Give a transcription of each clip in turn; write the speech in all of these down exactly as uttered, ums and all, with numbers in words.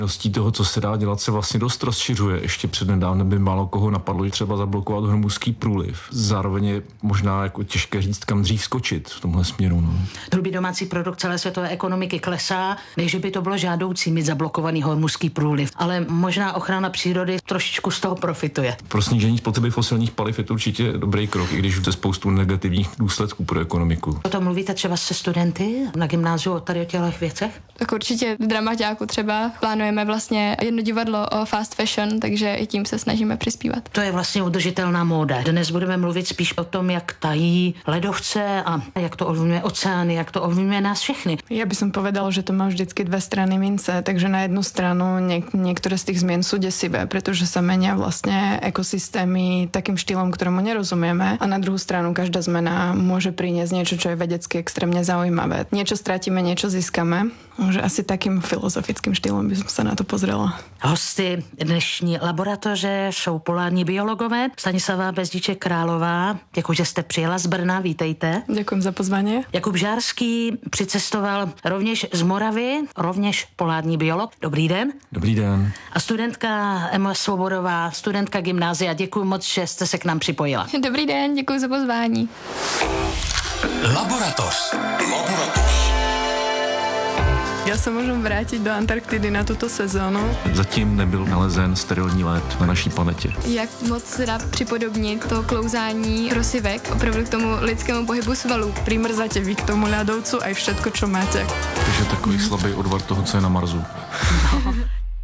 Dostí toho, co se dá dělat, se vlastně dost rozšiřuje. Ještě přednedávnem by málo koho napadlo, že třeba zablokovat hormuzský průliv. Zároveň je možná jako těžké říct, kam dřív skočit v tomhle směru. No. Hrubý domácí produkt celé světové ekonomiky klesá, než by to bylo žádoucí mít zablokovaný hormuzský průliv, ale možná ochrana přírody trošičku z toho profituje. Pro snížení spotřeby fosilních paliv je to určitě dobrý krok, i když je spoustu negativních důsledků pro ekonomiku. O tom mluvíte třeba se studenty na gymnáziu tady o těchto věcech? Tak určitě v dramaťáku třeba plánujeme vlastně jedno divadlo o fast fashion, takže i tím se snažíme přispívat. To je vlastně udržitelná móda. Dnes budeme mluvit spíš o tom, jak tají ledovce a jak to ovlivňuje oceány, jak to ovlivňuje nás všechny. Ja by som povedal, že to má vždycky dve strany mince, takže na jednu stranu niek- niektoré z tých zmien sú desivé, pretože sa menia vlastne ekosystémy takým štýlom, ktorému nerozumieme, a na druhú stranu každá zmena môže priniesť niečo, čo je vedecky extrémne zaujímavé. Niečo stratíme, niečo získame. Takže asi takým filozofickým štýlom by som sa na to pozrela. Hosty dnešní laboratoře jsou polární biologové. Stanislava Bezdíček-Králová, děkuji, že jste přijela z Brna, vítejte. Ďakujem za pozvanie. Jakub Žárský přicestoval rovněž z Moravy, rovněž polární biolog. Dobrý den. Dobrý den. A studentka Emma Svobodová, studentka gymnázia. Děkuji moc, že jste se k nám připojila. Dobrý den, děkuji za pozvání. Laboratoř. Laboratoř. Ja sa môžem vrátiť do Antarktidy na túto sezónu. Zatím nebyl nalezen sterilní led na naší planetě. Jak moc se dá připodobnit to klouzání rosivek opravdu k tomu lidskému pohybu svalů? Primrzate vy k tomu ľadovcu aj všetko, čo máte. Takže takový slabý odvar toho, co je na Marsu. No.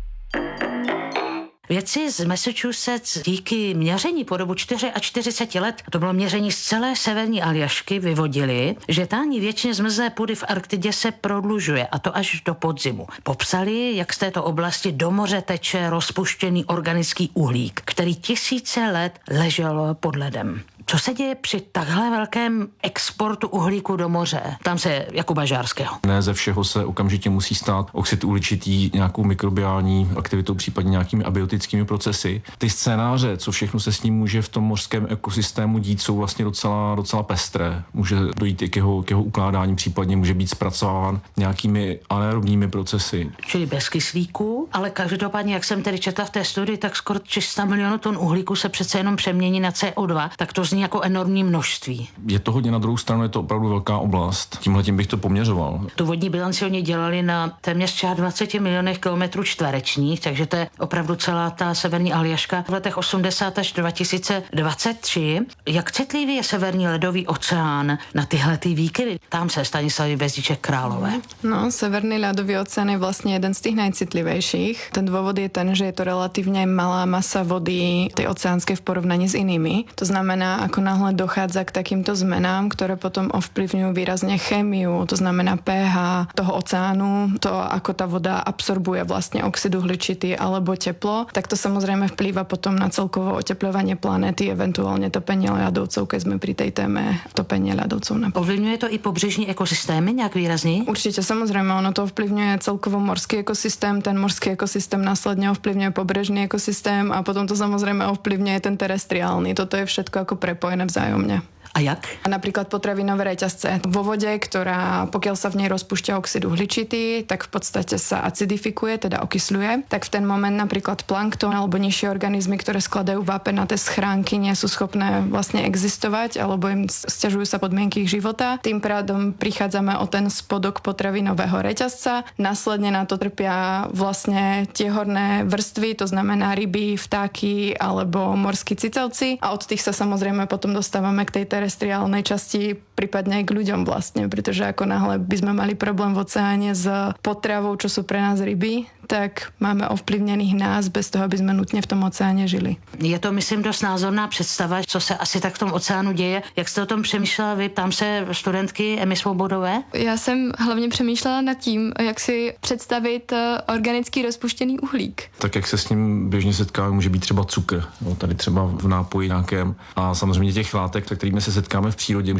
Vědci z Massachusetts díky měření po dobu čtyřicet čtyři let, to bylo měření z celé severní Aljašky, vyvodili, že tání věčně zmrzlé půdy v Arktidě se prodlužuje, a to až do podzimu. Popsali, jak z této oblasti do moře teče rozpuštěný organický uhlík, který tisíce let ležel pod ledem. Co se děje při takhle velkém exportu uhlíku do moře? Tam se Jakuba Žárského. Ne ze všeho se okamžitě musí stát oxid uhličitý nějakou mikrobiální aktivitou, případně nějakými abiotickými procesy. Ty scénáře, co všechno se s ním může v tom mořském ekosystému dít, jsou vlastně docela, docela pestré. Může dojít i k jeho, k jeho ukládání, případně může být zpracován nějakými anaerobními procesy. Čili bez kyslíku, ale každopádně, jak jsem tedy četla v té studii, tak skoro tři sta milionů tun uhlíku se přece jenom přemění na C O dva, tak to zní jako enormní množství. Je to hodně, na druhou stranu je to opravdu velká oblast. Tímhletím bych to poměřoval. Tu vodní bilanci oni dělali na téměř dvacet milionech kilometrů čtverečních, takže to je opravdu celá ta severní Aljaška v letech osmdesát až dva tisíce dvacet tři. Jak citlivý je severní ledový oceán na tyhle ty výkyvy? Tam se Stanislavy Bezdíček-Králové. No, severný ľadový oceán je vlastne jeden z tých najcitlivejších. Ten dôvod je ten, že je to relatívne malá masa vody tej oceánskej v porovnaní s inými. To znamená, ako náhle dochádza k takýmto zmenám, ktoré potom ovplyvňujú výrazne chémiu, to znamená pH toho oceánu, to ako tá voda absorbuje vlastne oxid uhličitý alebo teplo, tak to samozrejme vplýva potom na celkovo otepľovanie planéty, eventuálne topenie ľadovcov, keď sme pri tej téme topenie ľadovcov. Ovlivňuje to i pobřežní ekosystémy nějak výrazně? Určite, samozrejme, ono to ovplyvňuje celkovo morský ekosystém, ten morský ekosystém následne ovplyvňuje pobrežný ekosystém a potom to samozrejme ovplyvňuje ten terestriálny. Toto je všetko ako prepojené vzájomne. A jak? A napríklad potravinové reťazce. Vo vode, ktorá, pokiaľ sa v nej rozpúšťa oxid uhličitý, tak v podstate sa acidifikuje, teda okysľuje. Tak v ten moment napríklad plankton alebo nižšie organizmy, ktoré skladajú vápenaté schránky, nie sú schopné vlastne existovať, alebo im sťažujú sa podmienky ich života. Tým pádom prichádzame o ten spodok potravinového reťazca. Následne na to trpia vlastne tie horné vrstvy, to znamená ryby, vtáky alebo morskí cicavci. A od tých sa samozrejme potom dostávame k tej terestriálnej časti, prípadne aj k ľuďom vlastne, pretože ako náhle by sme mali problém v oceáne s potravou, čo sú pre nás ryby, tak máme ovplyvněných nás bez toho, aby jsme nutně v tom oceáně žili. Je to, myslím, dost názorná představa, co se asi tak v tom oceánu děje. Jak jste o tom přemýšlela vy? Ptám se studentky Emy Svobodové. Já jsem hlavně přemýšlela nad tím, jak si představit organický rozpuštěný uhlík. Tak jak se s ním běžně setkáme, může být třeba cukr, no, tady třeba v nápoji nějakém. A samozřejmě těch látek, se kterými se setkáme v přírodě, může být obrovský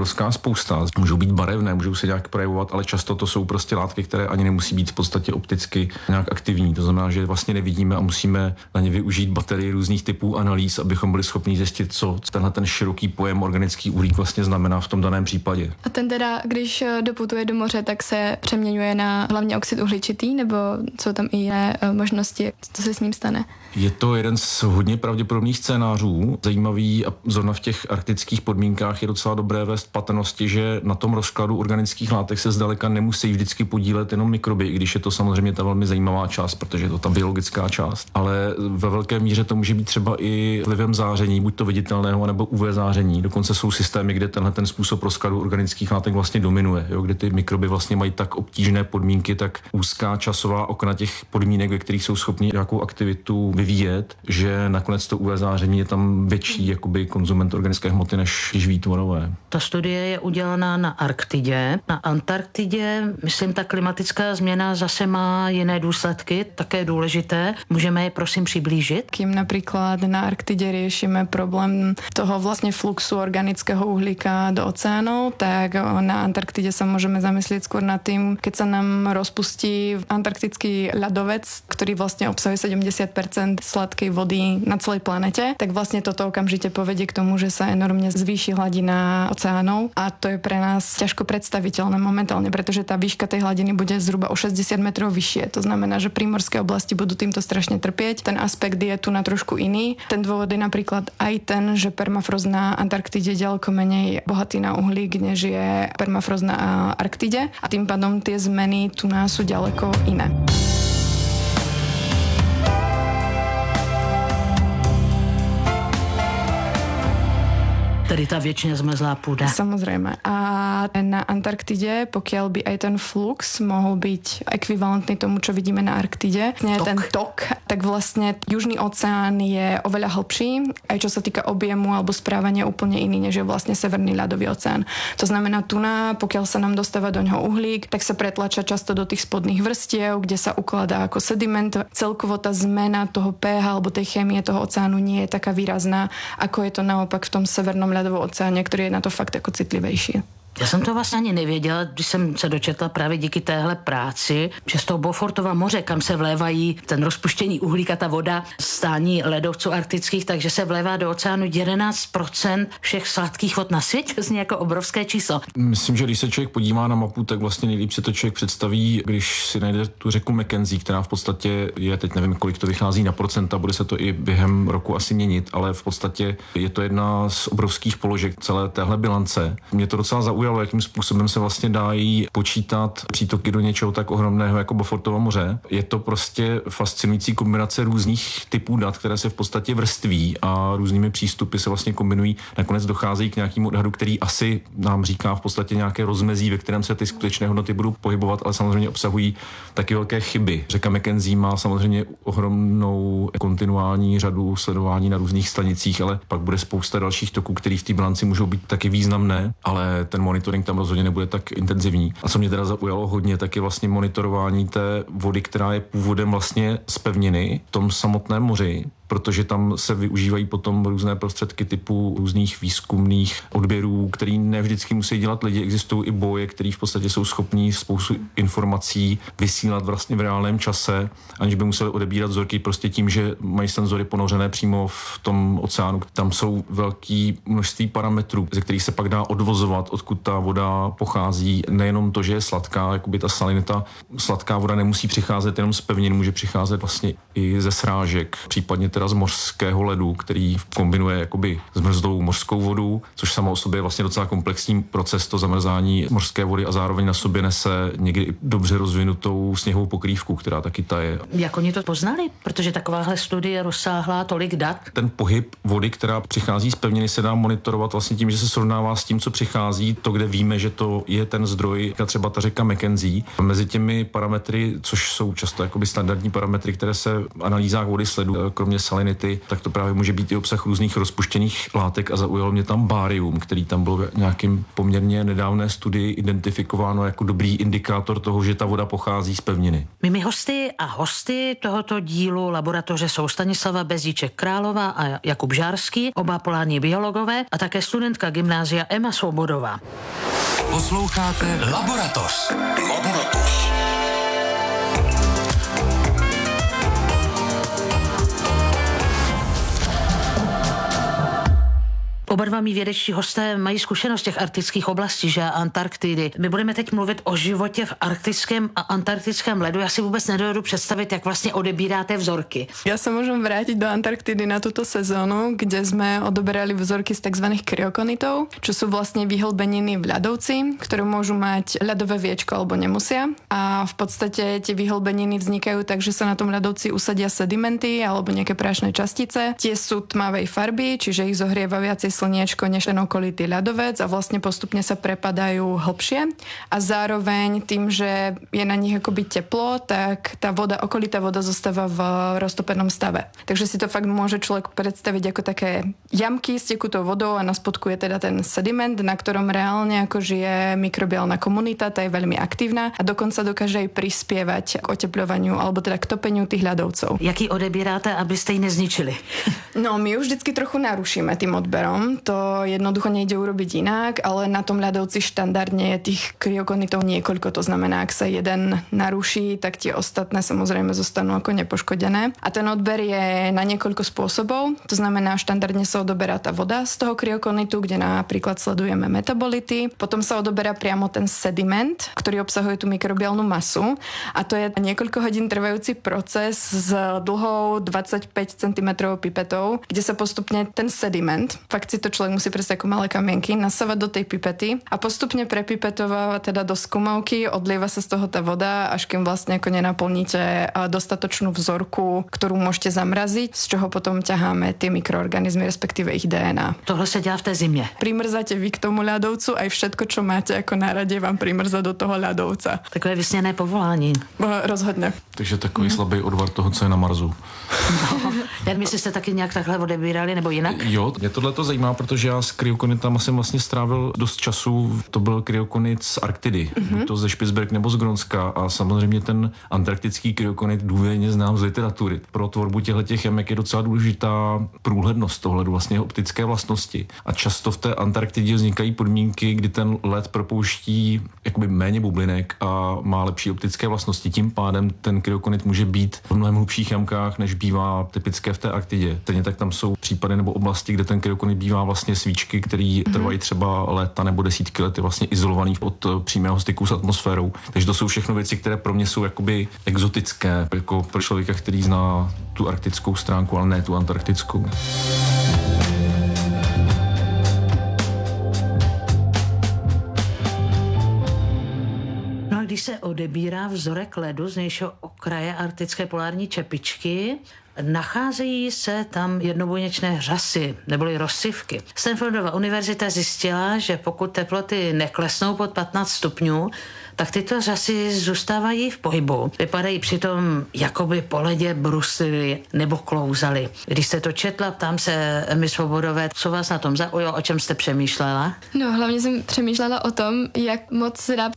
obrovská spousta. Můžou být barevné, můžou se nějak projevovat, ale často to jsou prostě látky, které ani nemusí být v podstatě opticky nějak aktivní. To znamená, že vlastně nevidíme a musíme na ně využít baterii různých typů analýz, abychom byli schopni zjistit, co tenhle ten široký pojem organický uhlík vlastně znamená v tom daném případě. A ten teda, když doputuje do moře, tak se přeměňuje na hlavně oxid uhličitý, nebo jsou tam i jiné možnosti, co se s ním stane? Je to jeden z hodně pravděpodobných scénářů. Zajímavý a zrovna v těch arktických podmínkách je docela dobré vést patrnosti, že na tom rozkladu organických látek se zdaleka nemusí vždycky podílet jenom mikroby, i když je to samozřejmě ta velmi zajímavá část, protože je to ta biologická část. Ale ve velké míře to může být třeba i vlivem záření, buď to viditelného, nebo U V záření. Dokonce jsou systémy, kde tenhle ten způsob rozkladu organických látek vlastně dominuje, jo, kde ty mikroby vlastně mají tak obtížné podmínky, tak úzká časová okna těch podmínek, ve kterých jsou schopni nějakou aktivitu vyvíjet, že nakonec to U V záření je tam větší jakoby konzument organické hmoty než živý tvorové. Ta studie je udělaná na Arktidě. Na Antarktidě, myslím, ta klimatická změna zase má jiné důsledky, také důležité. Můžeme je prosím přiblížit? Kým napríklad na Arktide riešime problém toho vlastne fluxu organického uhlíka do oceánov, tak na Antarktide sa môžeme zamyslieť skôr nad tým, keď sa nám rozpustí antarktický ľadovec, ktorý vlastne obsahuje sedemdesiat percent sladkej vody na celej planete, tak vlastne toto okamžite povedie k tomu, že sa enormne zvýši hladina oceánov a to je pre nás ťažko predstaviteľné momentálne, pretože tá výška tej hladiny bude zhruba o šesťdesiat metrov vyššie. To znamená, že prímorské oblasti budú týmto strašne trpieť. Ten aspekt je tu na trošku iný. Ten dôvod je napríklad aj ten, že permafrost na Antarktide je ďaleko menej bohatý na uhlík, než je permafrost na Arktide a tým pádom tie zmeny tu nás sú ďaleko iné. Tedy ta věčně zmrzlá půda. Samozrejme. A na Antarktide, pokiaľ by aj ten flux mohol byť ekvivalentný tomu, čo vidíme na Arktide, tok. ten tok, tak vlastne Južný oceán je oveľa hlbší, aj čo sa týka objemu alebo správania úplne iný, než je vlastne Severný ľadový oceán. To znamená, tuna, pokiaľ sa nám dostáva do ňoho uhlík, tak sa pretlača často do tých spodných vrstiev, kde sa ukladá ako sediment. Celkovo tá zmena toho pH alebo tej chémie toho oceánu nie je taká výrazná, ako je to naopak v tom severnom ľadovom oceáne, ktorý je na to fakt jako citlivejší. Já jsem to vlastně ani nevěděla, když jsem se dočetla právě díky téhle práci, že z toho Beaufortova moře, kam se vlévají ten rozpuštění uhlíka, ta voda, stání ledovců arktických, takže se vlévá do oceánu jedenáct procent všech sladkých vod na světě. Zní jako obrovské číslo. Myslím, že když se člověk podívá na mapu, tak vlastně nejlíp si to člověk představí, když si najde tu řeku Mackenzie, která v podstatě je, teď nevím, kolik to vychází na procenta, bude se to i během roku asi měnit, ale v podstatě je to jedna z obrovských položek celé téhle bilance. Mě to docela zaujalo, jakým způsobem se vlastně dají počítat přítoky do něčeho tak ohromného jako Beaufortovo moře. Je to prostě fascinující kombinace různých typů dat, které se v podstatě vrství a různými přístupy se vlastně kombinují. Nakonec docházejí k nějakému odhadu, který asi nám říká v podstatě nějaké rozmezí, ve kterém se ty skutečné hodnoty budou pohybovat, ale samozřejmě obsahují taky velké chyby. Řeka Mackenzie má samozřejmě ohromnou kontinuální řadu sledování na různých stanicích, ale pak bude spousta dalších toků, které v té bilanci můžou být taky významné, ale ten monitoring tam rozhodně nebude tak intenzivní. A co mě teda zaujalo hodně, tak je vlastně monitorování té vody, která je původem vlastně z pevniny v tom samotném moři, protože tam se využívají potom různé prostředky typu různých výzkumných odběrů, který ne vždycky musí dělat lidi. Existují i boje, který v podstatě jsou schopní spoustu informací vysílat vlastně v reálném čase, aniž by museli odebírat vzorky prostě tím, že mají senzory ponořené přímo v tom oceánu. Tam jsou velké množství parametrů, ze kterých se pak dá odvozovat, odkud ta voda pochází. Nejenom to, že je sladká, jakoby ta salinita, sladká voda nemusí přicházet jenom z pevnin, může přicházet vlastně i ze srážek, případně teda z mořského ledu, který kombinuje jakoby zmrzlou mořskou vodu, což samo o sobě je vlastně docela komplexní proces, to zamrzání mořské vody a zároveň na sobě nese někdy i dobře rozvinutou sněhovou pokrývku, která taky ta je. Jak oni to poznali? Protože takováhle studie rozsáhlá tolik dat. Ten pohyb vody, která přichází z pevniny, se dá monitorovat vlastně tím, že se srovnává s tím, co přichází, to, kde víme, že to je ten zdroj, třeba ta řeka Mackenzie. Mezi těmi parametry, což jsou často jakoby standardní parametry, které se v analýzách vody sledují, kromě salinity, tak to právě může být i obsah různých rozpuštěných látek a zaujalo mě tam bárium, který tam byl v nějakým poměrně nedávné studii identifikováno jako dobrý indikátor toho, že ta voda pochází z pevniny. Mými hosty a hosty tohoto dílu laboratoře jsou Stanislava Bezíček-Králová a Jakub Žárský, oba polární biologové a také studentka gymnázia Emma Svobodová. Posloucháte Laboratoř. Laboratoř. Oba dva mý vědečtí hosté mají zkušenost těch arktických oblastí, že Antarktidy. My budeme teď mluvit o životě v arktickém a antarktickém ledu. Já si vůbec nedovedu představit, jak vlastně odebíráte vzorky. Ja sa môžem vrátiť do Antarktidy na túto sezónu, kde sme odoberali vzorky z tzv. Kryokonitov, čo sú vlastne vyhlbeniny v ľadovci, ktoré môžu mať ľadové viečko alebo nemusia. A v podstate tie vyhlbeniny vznikajú tak, že sa na tom ľadovci usadia sedimenty alebo nejaké prášne častice. Tie sú tmavej farby, čiže ich zohrieva viacej slniečko než ten okolitý ľadovec a vlastne postupne sa prepadajú hlbšie a zároveň tým, že je na nich akoby teplo, tak tá voda, okolitá voda zostáva v roztopenom stave. Takže si to fakt môže človek predstaviť ako také jamky s tekutou vodou a na spodku je teda ten sediment, na ktorom reálne ako žije mikrobiálna komunita, tá je veľmi aktívna a dokonca dokáže aj prispievať k otepľovaniu alebo teda k topeniu tých ľadovcov. Jak ji odebíráte, abyste ji nezničili? No, my ju vždycky trochu narušíme tým odberom. To jednoducho nejde urobiť inak, ale na tom ľadovci štandardne je tých kryokonitov niekoľko. To znamená, ak sa jeden naruší, tak tie ostatné samozrejme zostanú ako nepoškodené. A ten odber je na niekoľko spôsobov. To znamená, štandardne sa odoberá tá voda z toho kryokonitu, kde napríklad sledujeme metabolity. Potom sa odoberá priamo ten sediment, ktorý obsahuje tú mikrobiálnu masu. A to je niekoľko hodín trvajúci proces s dlhou dvadsaťpäť centimetrov pipetou, kde sa postupne ten sediment, fakt si to človek musí predstaviť ako malé kamienky, nasávať do tej pipety a postupne prepipetová teda do skumovky, odlieva sa z toho tá voda, až kým vlastne ako nenaplníte dostatočnú vzorku, ktorú môžete zamraziť, z čoho potom ťaháme tie mikroorganizmy, respektíve ich dé en á. Tohle se dělá v té zimě. Primrzáte vy k tomu ľadovcu, aj všetko, čo máte ako na rade, vám primrzá do toho ľadovca. Takové vysněné povolání. Rozhodne. Takže takový mm. slabý odvar toho, co je na Marsu. No, jak myslíte, jste taky nějak takhle odebírali, nebo jinak? Jo, mě tohle to zajímá, protože já s kryokonitama jsem vlastně strávil dost času. To byl kryokonit z Arktidy, mm-hmm. buď to ze Špicberg nebo z Grónska a samozřejmě ten antarktický kryokonit důvěrně znám z literatury. Pro tvorbu těchto jamek je docela důležitá průhlednost tohledu, vlastně optické vlastnosti. A často v té Antarktidě vznikají podmínky, kdy ten led propouští jakoby méně bublinek a má lepší optické vlastnosti. Tím pádem ten kryokonit může být v mnohem hlubších jamkách, než bývá typické v té Arktidě. Stejně tak tam jsou případy nebo oblasti, kde ten kryokonit bývá vlastně svíčky, které trvají třeba léta nebo desítky let, je vlastně izolovaný od přímého styku s atmosférou. Takže to jsou všechno věci, které pro mě jsou jakoby exotické, jako pro člověka, který zná tu arktickou stránku, ale ne tu antarktickou. No a když se odebírá vzorek ledu z nějšího okraje arktické polární čepičky, nacházejí se tam jednobuněčné řasy, neboli rozsyvky. Stanfordova univerzita zjistila, že pokud teploty neklesnou pod patnáct stupňů, tak tyto řasy zůstávají v pohybu. Vypadají přitom, jakoby po ledě bruslily nebo klouzaly. Když jste to četla, ptám se Emmy Svobodové, co vás na tom zaujalo, o čem jste přemýšlela? No, hlavně jsem přemýšlela o tom, jak moc se dá